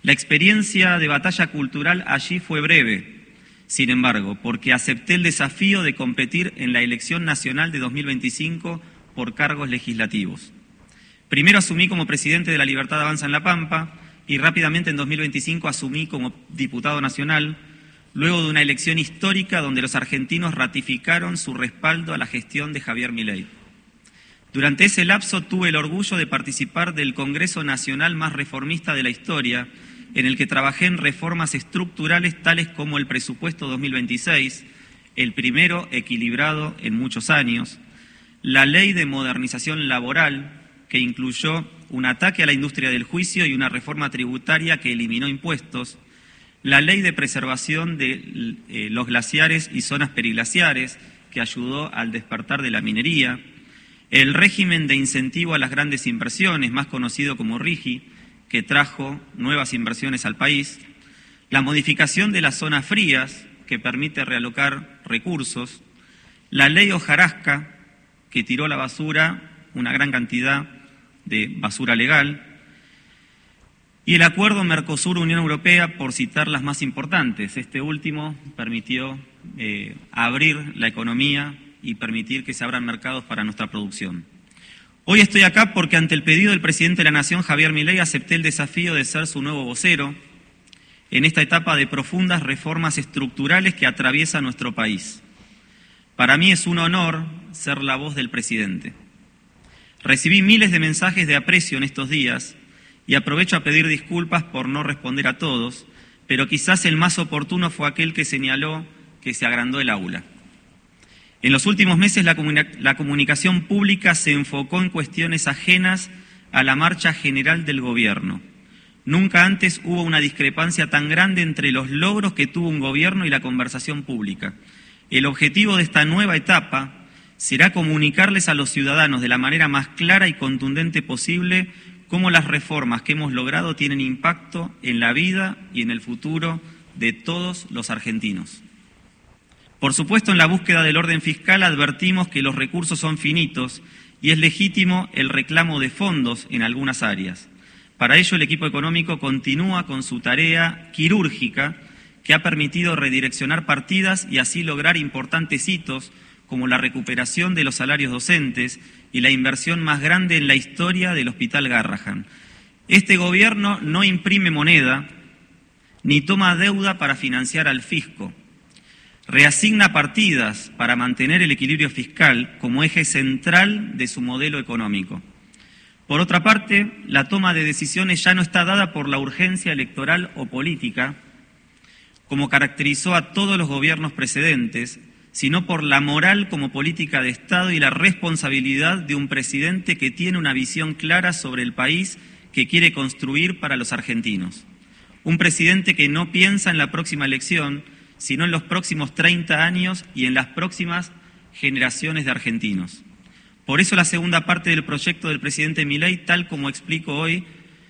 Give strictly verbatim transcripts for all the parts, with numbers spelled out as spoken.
La experiencia de batalla cultural allí fue breve, sin embargo, porque acepté el desafío de competir en la elección nacional de dos mil veinticinco por cargos legislativos. Primero asumí como presidente de La Libertad Avanza en La Pampa y rápidamente en dos mil veinticinco asumí como diputado nacional, luego de una elección histórica donde los argentinos ratificaron su respaldo a la gestión de Javier Milei. Durante ese lapso tuve el orgullo de participar del Congreso Nacional más reformista de la historia, en el que trabajé en reformas estructurales tales como el presupuesto dos mil veintiséis, el primero equilibrado en muchos años, la ley de modernización laboral, que incluyó un ataque a la industria del juicio y una reforma tributaria que eliminó impuestos, la ley de preservación de eh, los glaciares y zonas periglaciares, que ayudó al despertar de la minería, el régimen de incentivo a las grandes inversiones, más conocido como RIGI, que trajo nuevas inversiones al país, la modificación de las zonas frías, que permite realocar recursos, la ley hojarasca, que tiró a la basura una gran cantidad de basura legal, y el acuerdo Mercosur-Unión Europea, por citar las más importantes. Este último permitió eh, abrir la economía y permitir que se abran mercados para nuestra producción. Hoy estoy acá porque ante el pedido del presidente de la Nación, Javier Milei, acepté el desafío de ser su nuevo vocero en esta etapa de profundas reformas estructurales que atraviesa nuestro país. Para mí es un honor ser la voz del presidente. Recibí miles de mensajes de aprecio en estos días y aprovecho a pedir disculpas por no responder a todos, pero quizás el más oportuno fue aquel que señaló que se agrandó el aula. En los últimos meses la, comuni- la comunicación pública se enfocó en cuestiones ajenas a la marcha general del gobierno. Nunca antes hubo una discrepancia tan grande entre los logros que tuvo un gobierno y la conversación pública. El objetivo de esta nueva etapa será comunicarles a los ciudadanos de la manera más clara y contundente posible cómo las reformas que hemos logrado tienen impacto en la vida y en el futuro de todos los argentinos. Por supuesto, en la búsqueda del orden fiscal advertimos que los recursos son finitos y es legítimo el reclamo de fondos en algunas áreas. Para ello, el equipo económico continúa con su tarea quirúrgica que ha permitido redireccionar partidas y así lograr importantes hitos como la recuperación de los salarios docentes y la inversión más grande en la historia del Hospital Garrahan. Este gobierno no imprime moneda ni toma deuda para financiar al fisco. Reasigna partidas para mantener el equilibrio fiscal como eje central de su modelo económico. Por otra parte, la toma de decisiones ya no está dada por la urgencia electoral o política, como caracterizó a todos los gobiernos precedentes, sino por la moral como política de Estado y la responsabilidad de un presidente que tiene una visión clara sobre el país que quiere construir para los argentinos. Un presidente que no piensa en la próxima elección, sino en los próximos treinta años y en las próximas generaciones de argentinos. Por eso la segunda parte del proyecto del presidente Milei, tal como explico hoy,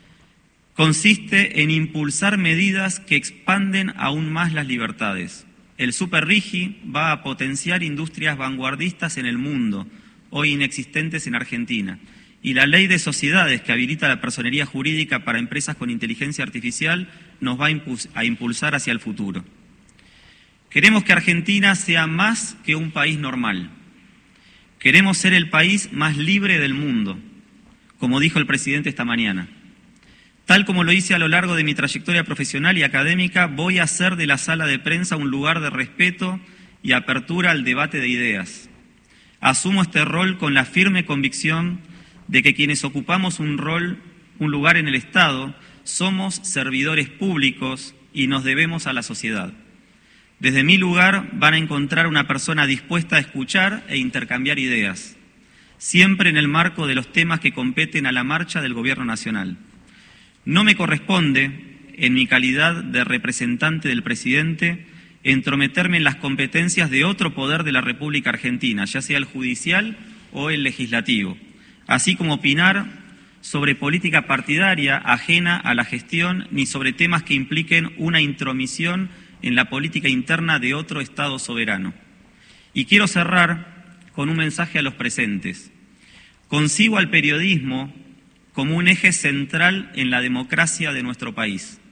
consiste en impulsar medidas que expanden aún más las libertades. El Super RIGI va a potenciar industrias vanguardistas en el mundo, hoy inexistentes en Argentina. Y la ley de sociedades que habilita la personería jurídica para empresas con inteligencia artificial nos va a impulsar hacia el futuro. Queremos que Argentina sea más que un país normal. Queremos ser el país más libre del mundo, como dijo el presidente esta mañana. Tal como lo hice a lo largo de mi trayectoria profesional y académica, voy a hacer de la sala de prensa un lugar de respeto y apertura al debate de ideas. Asumo este rol con la firme convicción de que quienes ocupamos un rol, un lugar en el Estado, somos servidores públicos y nos debemos a la sociedad. Desde mi lugar van a encontrar una persona dispuesta a escuchar e intercambiar ideas, siempre en el marco de los temas que competen a la marcha del Gobierno Nacional. No me corresponde, en mi calidad de representante del presidente, entrometerme en las competencias de otro poder de la República Argentina, ya sea el judicial o el legislativo, así como opinar sobre política partidaria ajena a la gestión ni sobre temas que impliquen una intromisión en la política interna de otro Estado soberano. Y quiero cerrar con un mensaje a los presentes. Concibo al periodismo como un eje central en la democracia de nuestro país.